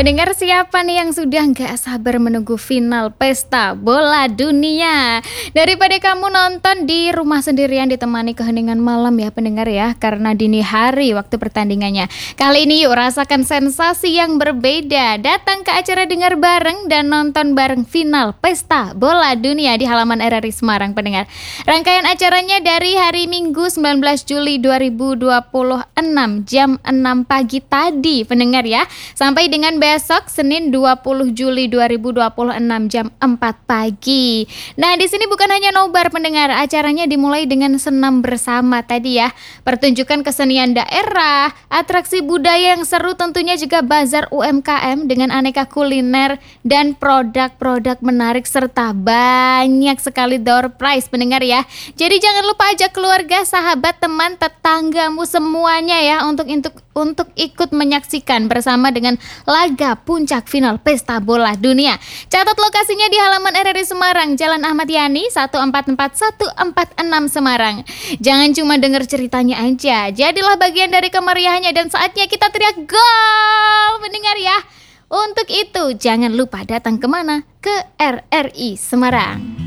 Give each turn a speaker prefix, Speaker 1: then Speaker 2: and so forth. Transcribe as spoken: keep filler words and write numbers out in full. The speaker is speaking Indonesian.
Speaker 1: Pendengar, siapa nih yang sudah nggak sabar menunggu final Pesta Bola Dunia? Daripada kamu nonton di rumah sendirian ditemani keheningan malam ya pendengar ya, karena dini hari waktu pertandingannya. Kali ini yuk rasakan sensasi yang berbeda. Datang ke acara dengar bareng dan nonton bareng final Pesta Bola Dunia di halaman R R I Semarang pendengar. Rangkaian acaranya dari hari Minggu sembilan belas Juli dua ribu dua puluh enam jam enam pagi tadi pendengar ya, sampai dengan besok Senin dua puluh Juli dua ribu dua puluh enam jam empat pagi. Nah, di sini bukan hanya nobar pendengar, acaranya dimulai dengan senam bersama tadi ya. Pertunjukan kesenian daerah, atraksi budaya yang seru, tentunya juga bazar U M K M dengan aneka kuliner dan produk-produk menarik serta banyak sekali door prize pendengar ya. Jadi jangan lupa ajak keluarga, sahabat, teman, tetanggamu semuanya ya untuk untuk untuk ikut menyaksikan bersama dengan laga puncak final Pesta Bola Dunia. Catat lokasinya di halaman R R I Semarang, Jalan Ahmad Yani satu empat empat satu empat enam Semarang. Jangan cuma dengar ceritanya aja, jadilah bagian dari kemeriahannya dan saatnya kita teriak gol mendengar ya. Untuk itu jangan lupa datang kemana? Ke R R I Semarang.